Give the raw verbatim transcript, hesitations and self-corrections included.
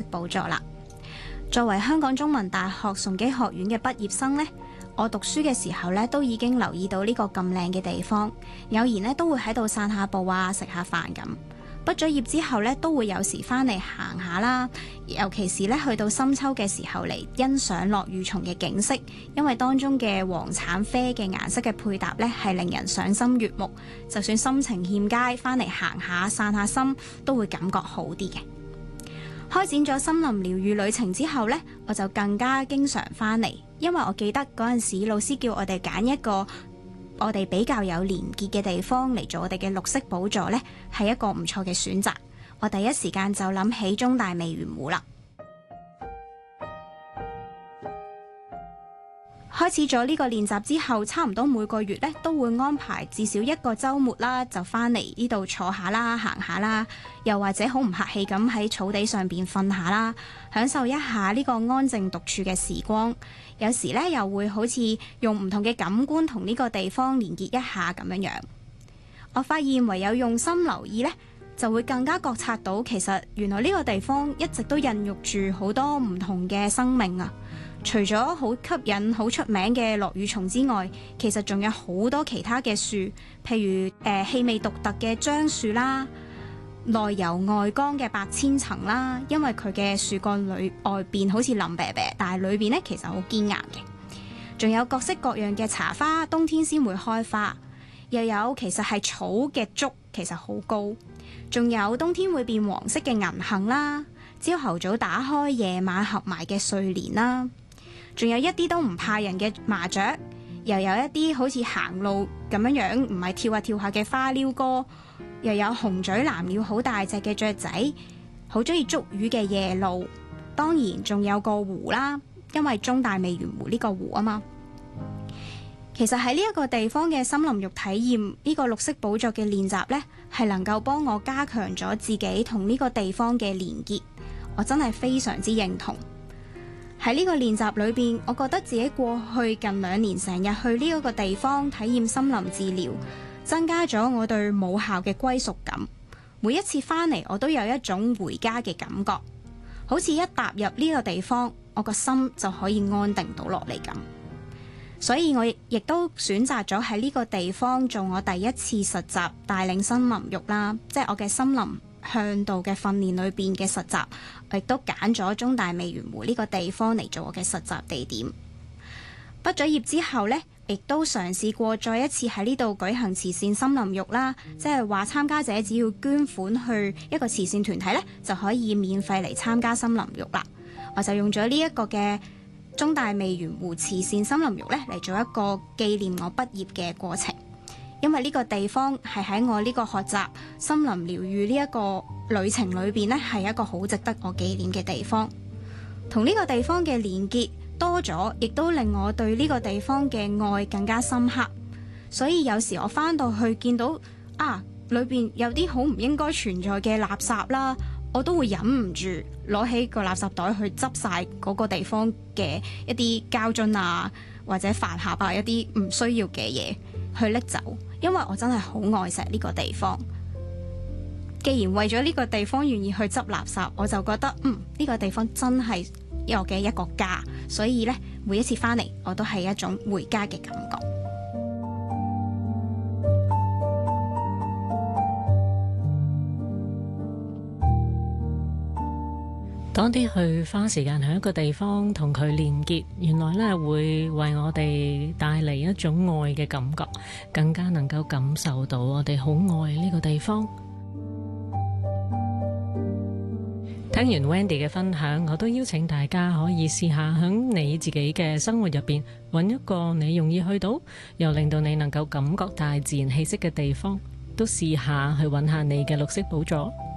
寶座啦。作為香港中文大學崇基學院嘅畢業生呢，我讀書嘅時候呢，都已經留意到呢個咁靚嘅地方，偶然呢都會喺度散下步啊，食下飯咁。畢咗業之後呢，都會有時翻嚟行下啦，尤其是呢去到深秋嘅時候嚟欣賞落雨松嘅景色，因為當中嘅黃橙啡嘅顏色嘅配搭呢，係令人賞心悅目，就算心情欠佳，翻嚟行下散下心都會感覺好啲嘅。開展咗森林療愈旅程之後呢，我就更加經常翻嚟，因為我記得嗰陣時老師叫我哋揀一個我哋比較有連結嘅地方嚟做我哋嘅綠色寶座呢，係一個唔錯嘅選擇。我第一時間就諗起中大未圓湖啦。開始咗呢個練習之後，差唔多每個月咧都會安排至少一個週末啦，就翻嚟呢度坐下啦、行下啦，又或者好唔客氣咁喺草地上邊瞓下啦，享受一下呢個安靜獨處嘅時光。有時咧又會好似用唔同嘅感官同呢個地方連結一下咁樣樣。我發現唯有用心留意呢，就會更加覺察到其實原來呢個地方一直都孕育住好多唔同嘅生命啊！除咗好吸引、好出名嘅落羽松之外，其實仲有好多其他嘅樹，譬如誒、呃、氣味獨特嘅樟樹啦，內柔外剛嘅百千層啦，因為佢嘅樹幹裏外邊好似腍啤啤，但係裏邊咧其實好堅硬嘅。仲有各式各樣嘅茶花，冬天先會開花，又有其實係草嘅竹，其實好高。仲有冬天會變黃色嘅銀杏啦，朝頭早打開，夜晚合埋嘅睡蓮啦。仲有一啲都唔怕人嘅麻雀，又有一啲好似行路咁樣樣，唔係跳下跳下嘅花鷯哥，又有紅嘴藍鳥好大隻嘅雀仔，好中意捉魚嘅夜鷺。當然仲有個湖啦，因為中大未圓湖呢個湖啊嘛。其實喺呢一個地方嘅森林浴體驗，呢個綠色寶座嘅練習呢，係能夠幫我加強咗自己同呢個地方嘅連結，我真係非常之認同。喺呢個練習裏邊，我覺得自己過去近兩年成日去呢一個地方體驗森林治療，增加咗我對母校嘅歸屬感。每一次翻嚟，我都有一種回家嘅感覺，好似一踏入呢個地方，我個心就可以安定到落嚟咁。所以我亦都選擇咗喺呢個地方做我第一次實習帶領森林浴啦，即係我嘅森林向導嘅訓練裏邊嘅實習，我亦都揀咗中大未圓湖呢個地方嚟做我嘅實習地點。畢咗業之後呢，亦都嘗試過再一次喺呢度舉行慈善森林浴啦，即係話參加者只要捐款去一個慈善團體呢，就可以免費嚟參加森林浴啦。我就用咗呢一個嘅中大未圓湖慈善森林浴呢嚟做一個紀念我畢業嘅過程。因為呢個地方係喺我呢個學習森林療愈呢一個旅程裏邊呢，係一個好值得我紀念嘅地方。同呢個地方嘅連結多咗，亦都令我對呢個地方嘅愛更加深刻。所以有時我返到去見到啊，裏邊有啲好唔應該存在嘅垃圾啦，我都會忍唔住攞起個垃圾袋去執晒嗰個地方嘅一啲膠樽啊，或者飯盒啊，一啲唔需要嘅嘢去拎走。因為我真係好愛錫呢個地方，既然為咗呢個地方願意去執垃圾，我就覺得嗯，呢個地方真係我嘅一個家，所以呢，每一次返嚟我都係一種回家嘅感覺。 多啲去花時間喺一個地方同佢連結，原來咧會為我哋帶嚟一種愛嘅感覺，更加能夠感受到我哋好愛呢個地方。聽完 Wendy 嘅分享，我都邀請大家可以試下喺你自己嘅生活入邊揾一個你容易去到，又令到你能夠感覺大自然氣息嘅地方，都試下去揾下你嘅綠色寶座。